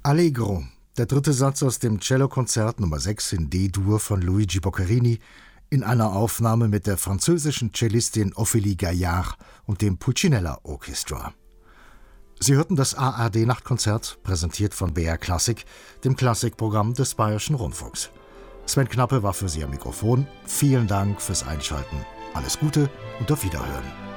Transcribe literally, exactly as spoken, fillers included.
Allegro, der dritte Satz aus dem Cellokonzert Nummer sechs in D-Dur von Luigi Boccherini in einer Aufnahme mit der französischen Cellistin Ophélie Gaillard und dem Pulcinella Orchestra. Sie hörten das A R D-Nachtkonzert, präsentiert von B R Klassik, dem Klassikprogramm des Bayerischen Rundfunks. Sven Knappe war für Sie am Mikrofon. Vielen Dank fürs Einschalten. Alles Gute und auf Wiederhören.